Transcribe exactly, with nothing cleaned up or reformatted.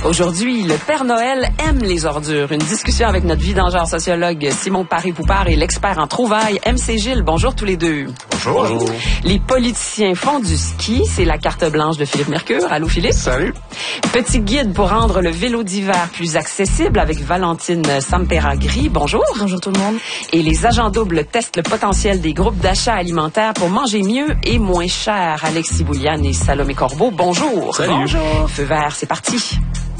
Aujourd'hui, le Père Noël aime les ordures. Une discussion avec notre vidangeur sociologue Simon Paré-Poupard et l'expert en trouvailles M C Gilles. Bonjour tous les deux. Bonjour. Bonjour. Les politiciens font du ski. C'est la carte blanche de Philippe Mercure. Allô Philippe? Salut. Petit guide pour rendre le vélo d'hiver plus accessible avec Valentine Samperagri. Bonjour. Bonjour tout le monde. Et les agents doubles testent le potentiel des groupes d'achat alimentaires pour manger mieux et moins cher. Alexis Bouliane et Salomé Corbeau. Bonjour. Salut. Bonjour. Feu vert, c'est parti.